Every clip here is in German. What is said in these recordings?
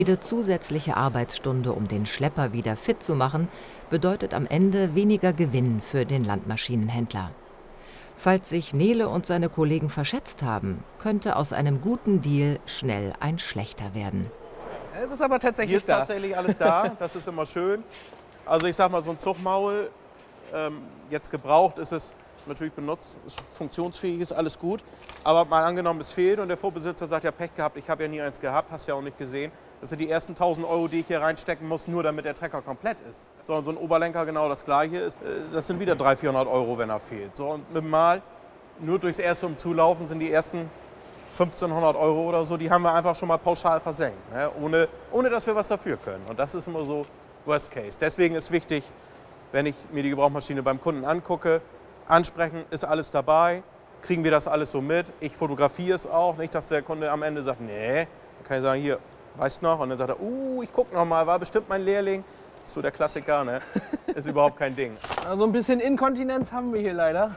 Jede zusätzliche Arbeitsstunde, um den Schlepper wieder fit zu machen, bedeutet am Ende weniger Gewinn für den Landmaschinenhändler. Falls sich Nele und seine Kollegen verschätzt haben, könnte aus einem guten Deal schnell ein schlechter werden. Es ist aber tatsächlich Hier ist tatsächlich alles da, das ist immer schön. Also ich sag mal, so ein Zugmaul, jetzt gebraucht ist es natürlich benutzt, ist funktionsfähig, ist alles gut. Aber mal angenommen, es fehlt und der Vorbesitzer sagt, ja Pech gehabt, ich habe ja nie eins gehabt, hast ja auch nicht gesehen. Das sind die ersten 1.000 Euro, die ich hier reinstecken muss, nur damit der Trecker komplett ist. So, und so ein Oberlenker genau das gleiche ist, das sind wieder 300, 400 Euro, wenn er fehlt. So, und mit dem Mal, nur durchs erste Umzulaufen sind die ersten 1.500 Euro oder so, die haben wir einfach schon mal pauschal versenkt, ne? ohne dass wir was dafür können. Und das ist immer so Worst Case. Deswegen ist wichtig, wenn ich mir die Gebrauchmaschine beim Kunden angucke, ansprechen, ist alles dabei, kriegen wir das alles so mit. Ich fotografiere es auch, nicht, dass der Kunde am Ende sagt, nee, dann kann ich sagen, hier, weißt du noch? Und dann sagt er, ich guck noch mal, war bestimmt mein Lehrling. Das ist so der Klassiker, ne? Ist überhaupt kein Ding. Also ein bisschen Inkontinenz haben wir hier leider.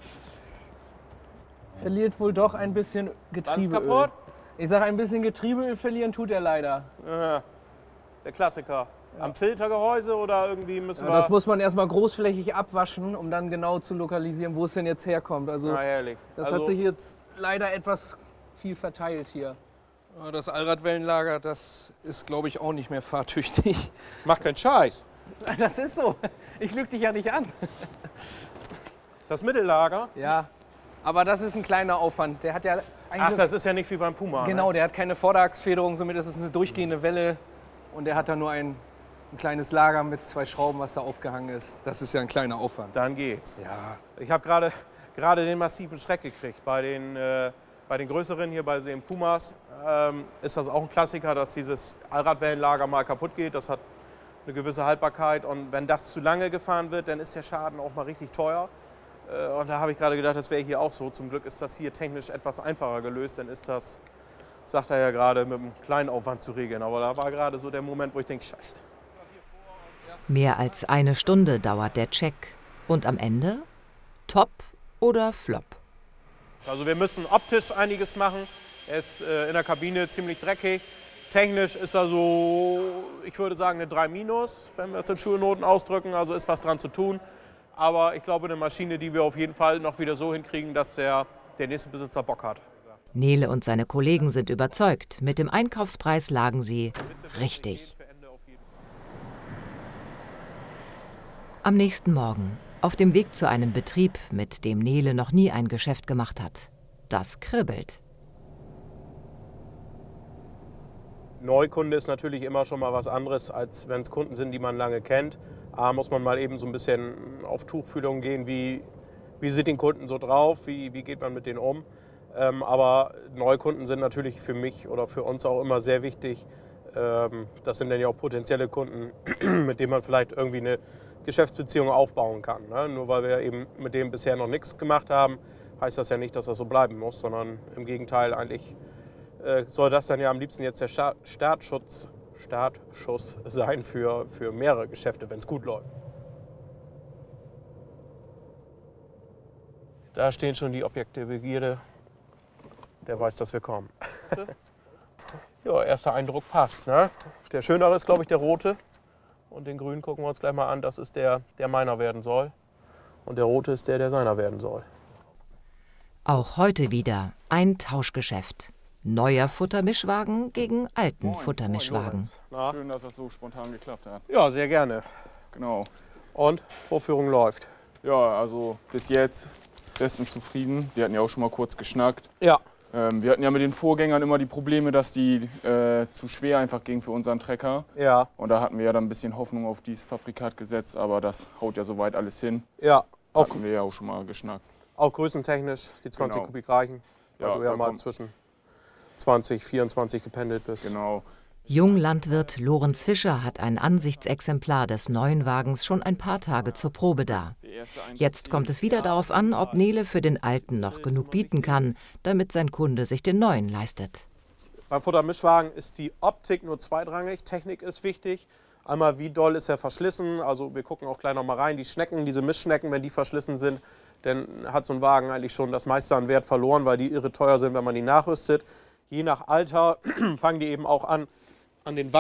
Verliert wohl doch ein bisschen Getriebeöl. Ganz kaputt? Ich sage, ein bisschen Getriebeöl verlieren tut er leider. Ja, der Klassiker. Ja. Am Filtergehäuse oder irgendwie müssen wir... Das muss man erstmal großflächig abwaschen, um dann genau zu lokalisieren, wo es denn jetzt herkommt. Also, na, ehrlich. Das hat sich jetzt leider etwas viel verteilt hier. Das Allradwellenlager, das ist, glaube ich, auch nicht mehr fahrtüchtig. Mach keinen Scheiß. Das ist so. Ich lüge dich ja nicht an. Das Mittellager? Ja, aber das ist ein kleiner Aufwand. Der hat ja Ach, das ist ja nicht wie beim Puma. Genau, ne? Der hat keine Vorderachsfederung, somit ist es eine durchgehende Welle. Und der hat da nur ein kleines Lager mit 2 Schrauben, was da aufgehangen ist. Das ist ja ein kleiner Aufwand. Dann geht's. Ja. Ich habe gerade den massiven Schreck gekriegt. Bei den größeren, hier bei den Pumas, ist das auch ein Klassiker, dass dieses Allradwellenlager mal kaputt geht. Das hat eine gewisse Haltbarkeit. Und wenn das zu lange gefahren wird, dann ist der Schaden auch mal richtig teuer. Und da habe ich gerade gedacht, das wäre hier auch so. Zum Glück ist das hier technisch etwas einfacher gelöst. Dann ist das, sagt er ja gerade, mit einem kleinen Aufwand zu regeln. Aber da war gerade so der Moment, wo ich denke, scheiße. Mehr als eine Stunde dauert der Check. Und am Ende? Top oder Flop? Also wir müssen optisch einiges machen. Er ist in der Kabine ziemlich dreckig. Technisch ist er so, ich würde sagen, eine 3-, wenn wir es in Schulnoten ausdrücken. Also ist was dran zu tun. Aber ich glaube, eine Maschine, die wir auf jeden Fall noch wieder so hinkriegen, dass der nächste Besitzer Bock hat. Nele und seine Kollegen sind überzeugt. Mit dem Einkaufspreis lagen sie richtig. Am nächsten Morgen, auf dem Weg zu einem Betrieb, mit dem Nele noch nie ein Geschäft gemacht hat. Das kribbelt. Neukunde ist natürlich immer schon mal was anderes, als wenn es Kunden sind, die man lange kennt. A, muss man mal eben so ein bisschen auf Tuchfühlung gehen, wie sind die Kunden so drauf, wie geht man mit denen um. Aber Neukunden sind natürlich für mich oder für uns auch immer sehr wichtig. Das sind dann ja auch potenzielle Kunden, mit denen man vielleicht irgendwie eine Geschäftsbeziehung aufbauen kann. Ne? Nur weil wir eben mit dem bisher noch nichts gemacht haben, heißt das ja nicht, dass das so bleiben muss, sondern im Gegenteil, eigentlich soll das dann ja am liebsten jetzt der Startschuss sein für mehrere Geschäfte, wenn es gut läuft. Da stehen schon die Objekte der Begierde. Der weiß, dass wir kommen. Ja, erster Eindruck passt. Ne? Der schönere ist, glaube ich, der rote. Und den grünen gucken wir uns gleich mal an. Das ist der meiner werden soll. Und der rote ist der seiner werden soll. Auch heute wieder ein Tauschgeschäft. Neuer Futtermischwagen gegen alten Futtermischwagen. Schön, dass das so spontan geklappt hat. Ja, sehr gerne. Genau. Und Vorführung läuft. Ja, also bis jetzt bestens zufrieden. Wir hatten ja auch schon mal kurz geschnackt. Ja. Wir hatten ja mit den Vorgängern immer die Probleme, dass die zu schwer einfach gingen für unseren Trecker. Ja. Und da hatten wir ja dann ein bisschen Hoffnung auf dieses Fabrikat gesetzt, aber das haut ja soweit alles hin. Ja. Auch hatten wir ja auch schon mal geschnackt. Auch größentechnisch, die 20 Genau. Kubik reichen, weil Ja, du ja da mal kommt- zwischen 20, 24 gependelt bist. Genau. Junglandwirt Lorenz Fischer hat ein Ansichtsexemplar des neuen Wagens schon ein paar Tage zur Probe da. Jetzt kommt es wieder darauf an, ob Nele für den alten noch genug bieten kann, damit sein Kunde sich den neuen leistet. Beim Futtermischwagen ist die Optik nur zweitrangig, Technik ist wichtig. Einmal, wie doll ist er verschlissen, also wir gucken auch gleich noch mal rein, die Schnecken, diese Mischschnecken, wenn die verschlissen sind, dann hat so ein Wagen eigentlich schon das meiste an Wert verloren, weil die irre teuer sind, wenn man die nachrüstet. Je nach Alter fangen die eben auch an den